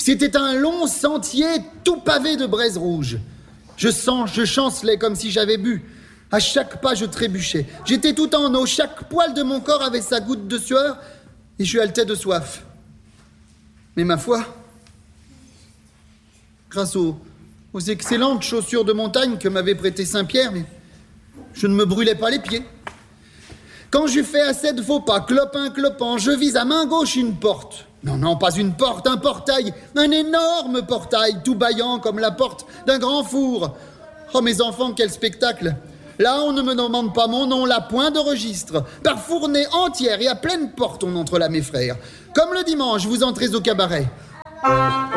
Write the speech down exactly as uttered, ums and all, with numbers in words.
C'était un long sentier tout pavé de braises rouges. Je sens, je chancelais comme si j'avais bu. À chaque pas, je trébuchais. J'étais tout en eau. Chaque poil de mon corps avait sa goutte de sueur et je haletais de soif. Mais ma foi, grâce aux, aux excellentes chaussures de montagne que m'avait prêté Saint-Pierre, mais je ne me brûlais pas les pieds. Quand j'eus fait assez de faux pas, clopin clopant, je vise à main gauche une porte. Non, non, pas une porte, un portail, un énorme portail, tout bâillant comme la porte d'un grand four. Oh, mes enfants, quel spectacle! Là, on ne me demande pas mon nom, là, point de registre. Par fournée entière et à pleine porte, on entre là, mes frères. Comme le dimanche, vous entrez au cabaret.